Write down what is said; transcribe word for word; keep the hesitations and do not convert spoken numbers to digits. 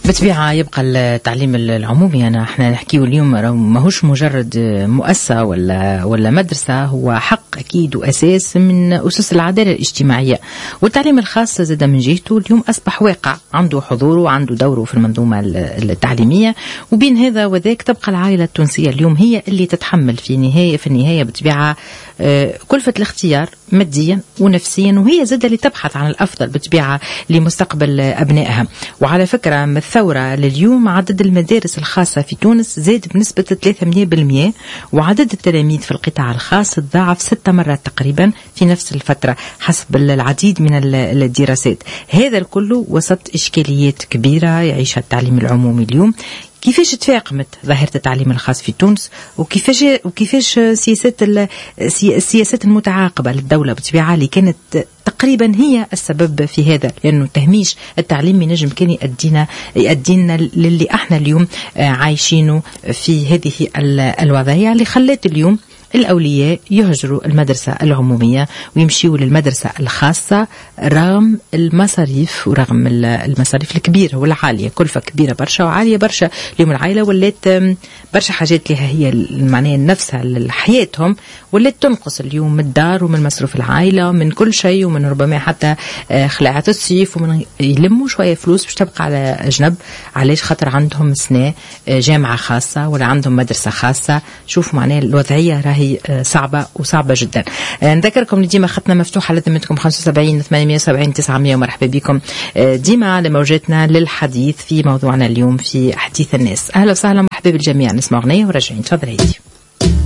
بالطبيعة يبقى التعليم العمومي، أنا احنا نحكيه اليوم ماهوش مجرد مؤسسة ولا ولا مدرسة، هو حق أكيد وأساس من أسس العدالة الاجتماعية. والتعليم الخاص زاد من جهته اليوم أصبح واقع، عنده حضوره وعنده دوره في المنظومة التعليمية. وبين هذا وذاك تبقى العائلة التونسية اليوم هي اللي تتحمل في النهاية في النهاية بالطبيعة كلفة الاختيار ماديا ونفسيا، وهي زادة اللي تبحث عن الأفضل بالطبيعة لمستقبل أبنائها. وعلى فكرة من الثورة لليوم عدد المدارس الخاصة في تونس زاد بنسبة ثلاثمئة بالمئة، وعدد التلاميذ في القطاع الخاص تضاعف ست مرات تقريبا في نفس الفترة حسب العديد من الدراسات. هذا الكل وسط إشكاليات كبيرة يعيشها التعليم العمومي اليوم. كيفاش تفاقمت ظاهرة التعليم الخاص في تونس، وكيفاش وكيفاش سياسات السياسات المتعاقبة للدولة بالطبيعة اللي كانت تقريبا هي السبب في هذا، لأنه تهميش التعليم ينجم كان يؤدينا يؤدينا للي احنا اليوم عايشينه في هذه الوضعية اللي خلت اليوم الأولياء يهجروا المدرسة العمومية ويمشيوا للمدرسة الخاصة رغم المصاريف ورغم المصاريف الكبيرة والعالية، كلفة كبيرة برشا وعالية برشا. اليوم العائلة ولات برشا حاجات لها هي معناها نفسها لحياتهم ولات تنقص اليوم من الدار ومن مصروف العائلة ومن كل شيء، ومن ربما حتى خلاعة الصيف، ومن يلموا شوية فلوس باش تبقى على جنب. علاش؟ خاطر عندهم سنة جامعة خاصة ولا عندهم مدرسة خاصة. شوفوا معناها الوضعية راهي صعبة وصعبة جدا. نذكركم اللي ديما خطنا مفتوحة لازمتكم خمسة وسبعين ثمانمئة وسبعين تسعمئة، ومرحبا بكم ديما على موجاتنا للحديث في موضوعنا اليوم في حديث الناس. أهلا وسهلا، مرحبا بالجميع. نسمع أغنية وراجعين. تفضل عيدي.